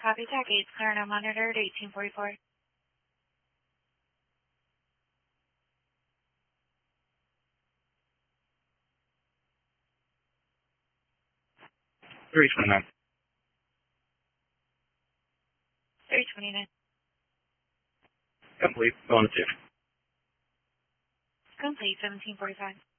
Copy, TAC 8, clear now monitored, 1844. 329. 329. Complete. Going to 2. Complete, 1745.